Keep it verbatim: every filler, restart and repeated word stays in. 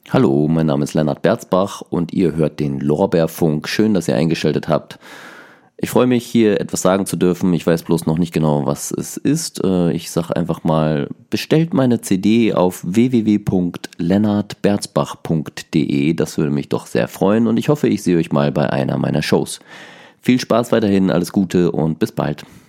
Hallo, mein Name ist Lennart Berzbach und ihr hört den Lorbeerfunk. Schön, dass ihr eingeschaltet habt. Ich freue mich, hier etwas sagen zu dürfen. Ich weiß bloß noch nicht genau, was es ist. Ich sage einfach mal, bestellt meine C D auf w w w punkt lennart berzbach punkt d e. Das würde mich doch sehr freuen und ich hoffe, ich sehe euch mal bei einer meiner Shows. Viel Spaß weiterhin, alles Gute und bis bald.